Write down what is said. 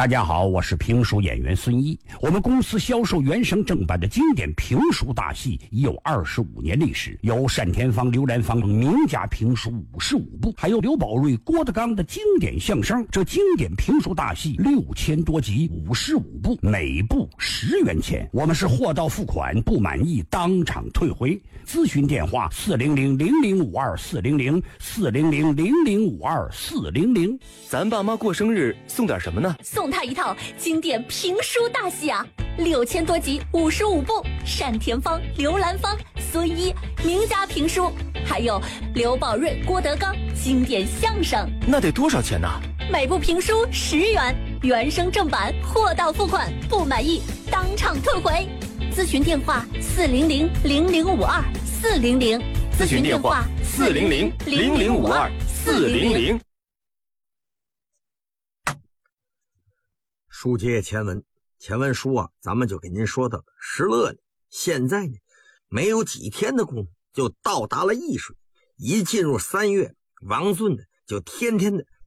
大家好，我是评书演员孙一。我们公司销售原声正版的经典评书大戏已有25年历史，有单田芳、刘兰芳名家评书55部，还有刘宝瑞、郭德纲的经典相声。这经典评书大戏6000多集，55部，每部10元钱。我们是货到付款，不满意当场退回。咨询电话400-0052-400，400-0052-400。 咱爸妈过生日送点什么呢？ 送他一套经典评书大戏啊，6000多集，55部，单田芳、刘兰芳、孙一名家评书，还有刘宝瑞、郭德纲经典相声。 那得多少钱呢？ 每部评书10元，原声正版，货到付款，不满意当场退回。咨询电话400-0052-400， 咨询电话400-0052-400。 书接前文，前文书啊，咱们就给您说到石勒呢，现在呢，没有几天的功夫就到达了易水。一进入3月，王顺呢就天天的